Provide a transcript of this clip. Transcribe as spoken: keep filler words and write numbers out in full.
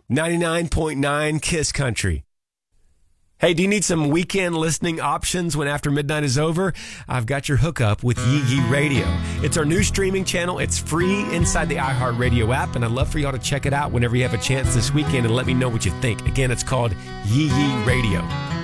ninety-nine point nine Kiss Country. Hey, do you need some weekend listening options when after midnight is over? I've got your hookup with Yee Yee Radio. It's our new streaming channel. It's free inside the iHeartRadio app, and I'd love for y'all to check it out whenever you have a chance this weekend and let me know what you think. Again, it's called Yee Yee Radio.